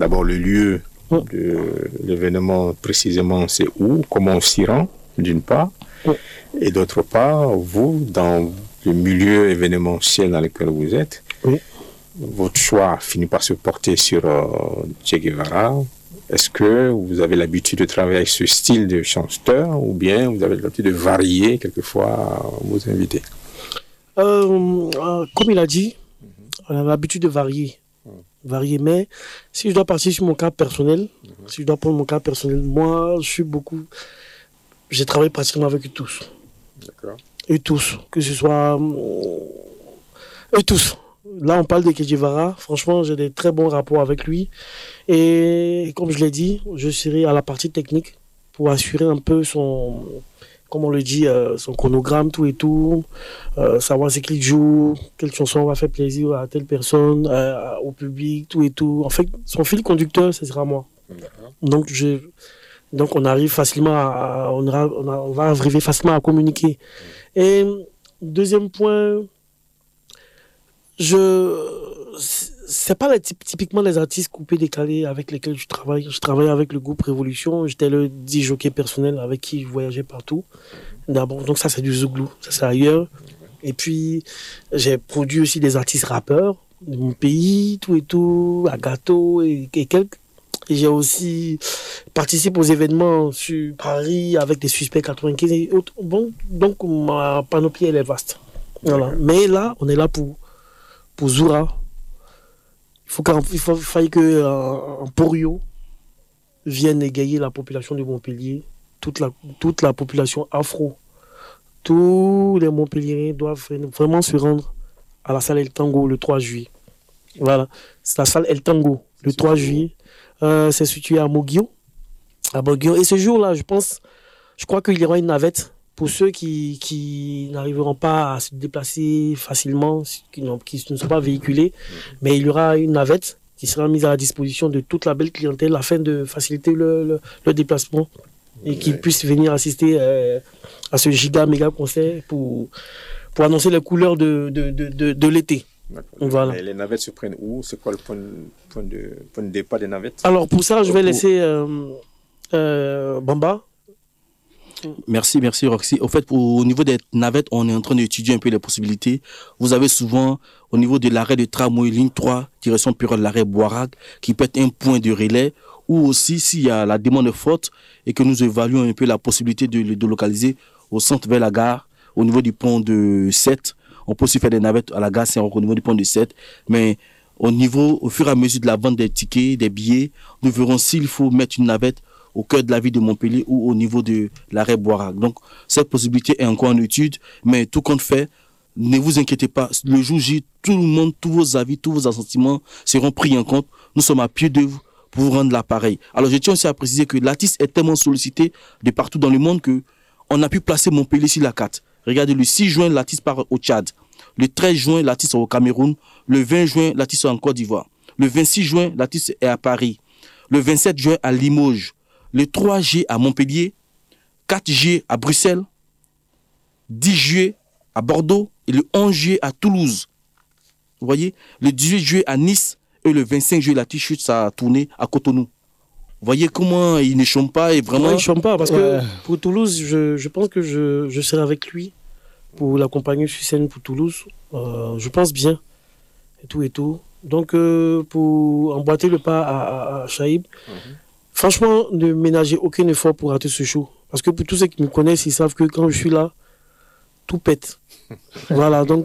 d'abord le lieu de l'événement précisément, c'est où, comment on s'y rend, d'une part, et d'autre part, vous, dans le milieu événementiel dans lequel vous êtes, votre choix finit par se porter sur Che Guevara. Est-ce que vous avez l'habitude de travailler avec ce style de chanteur ou bien vous avez l'habitude de varier quelquefois vos invités? Comme il a dit, on a l'habitude de varier. Mais si je dois partir sur mon cas personnel, si je dois prendre mon cas personnel, moi, j'ai travaillé pratiquement avec eux tous. D'accord. Eux tous, que ce soit... Eux tous. Là, on parle de Che Guevara. Franchement, j'ai des très bons rapports avec lui. Et comme je l'ai dit, je serai à la partie technique pour assurer un peu son... Comme on le dit, son chronogramme, tout et tout, savoir ce qu'il joue, quelle chanson va faire plaisir à telle personne, au public, tout et tout. En fait, son fil conducteur, ce sera moi. Donc, on arrive facilement on va arriver facilement à communiquer. Et deuxième point, c'est pas typiquement les artistes coupés décalés avec lesquels je travaille. Je travaille avec le groupe Révolution. J'étais le DJ personnel avec qui je voyageais partout. D'abord, donc ça c'est du Zouglou, ça c'est ailleurs. Et puis j'ai produit aussi des artistes rappeurs de mon pays, tout et tout, Agato et quelques. Et j'ai aussi participé aux événements sur Paris avec des Suspects 95 et autres. Bon, donc ma panoplie elle est vaste. Voilà. Mais là, on est là pour Zoura. Il faille que un Porio vienne égayer la population de Montpellier, toute la population afro. Tous les Montpelliérains doivent vraiment se rendre à la salle El Tango le 3 juillet. Voilà, c'est la salle El Tango le 3 juillet. C'est situé à Moguio. Et ce jour-là, je crois qu'il y aura une navette pour ceux qui n'arriveront pas à se déplacer facilement, qui ne sont pas véhiculés. Mais il y aura une navette qui sera mise à la disposition de toute la belle clientèle afin de faciliter le déplacement et qu'ils puissent venir assister à ce méga concert pour annoncer les couleurs de l'été. Voilà. Et les navettes se prennent où? C'est quoi le point de départ des navettes? Alors pour ça, je vais laisser Bamba. Merci Roxy. Au fait, au niveau des navettes, on est en train d'étudier un peu les possibilités. Vous avez souvent, au niveau de l'arrêt de tramway ligne 3, direction Pérol, l'arrêt Boirac, qui peut être un point de relais, ou aussi s'il y a la demande forte et que nous évaluons un peu la possibilité de localiser au centre vers la gare, au niveau du pont de 7. On peut aussi faire des navettes à la gare Saint-Roch au niveau du pont de 7. Mais au fur et à mesure de la vente des tickets, des billets, nous verrons s'il faut mettre une navette au cœur de la ville de Montpellier ou au niveau de l'arrêt Boirac. Donc, cette possibilité est encore en étude, mais tout compte fait, ne vous inquiétez pas. Le jour J, tout le monde, tous vos avis, tous vos assentiments seront pris en compte. Nous sommes à pied d'œuvre pour vous rendre l'appareil. Alors, je tiens aussi à préciser que l'artiste est tellement sollicité de partout dans le monde que on a pu placer Montpellier sur la carte. Regardez, le 6 juin, l'artiste part au Tchad. Le 13 juin, l'artiste est au Cameroun. Le 20 juin, l'artiste est en Côte d'Ivoire. Le 26 juin, l'artiste est à Paris. Le 27 juin, à Limoges. Le 3 juillet à Montpellier, 4 juillet à Bruxelles, 10 juillet à Bordeaux et le 11 juillet à Toulouse. Vous voyez, le 18 juillet à Nice et le 25 juillet, la t-shirt, ça a tourné à Cotonou. Vous voyez comment il ne chôme pas et vraiment... Non, il ne chôme pas parce que pour Toulouse, je pense que je serai avec lui pour l'accompagner sur scène pour Toulouse. Je pense bien et tout. Donc, pour emboîter le pas à Chaïb, franchement, ne ménagez aucun effort pour rater ce show. Parce que pour tous ceux qui me connaissent, ils savent que quand je suis là, tout pète. Voilà, donc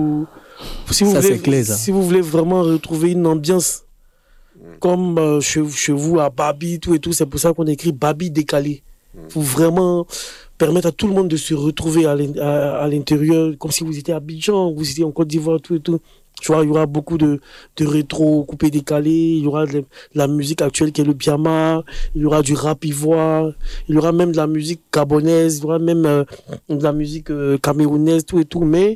si vous voulez vraiment retrouver une ambiance comme chez vous à Babi, tout et tout, c'est pour ça qu'on écrit Babi décalé. Pour vraiment permettre à tout le monde de se retrouver à l'intérieur, comme si vous étiez à Abidjan, vous étiez en Côte d'Ivoire, tout et tout. Tu vois, il y aura beaucoup de rétro coupé décalé, il y aura de la musique actuelle qui est le biama, il y aura du rap ivoire, il y aura même de la musique gabonaise, il y aura même de la musique camerounaise, tout et tout. Mais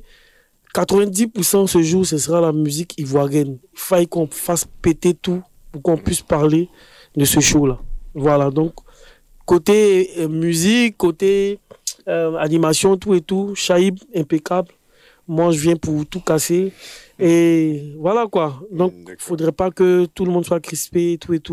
90% ce jour, ce sera la musique ivoirienne. Il faille qu'on fasse péter tout pour qu'on puisse parler de ce show-là. Voilà, donc côté musique, côté animation, tout et tout, Chaïb, impeccable. Moi, je viens pour tout casser. Et voilà quoi. Donc, il ne faudrait pas que tout le monde soit crispé et tout et tout.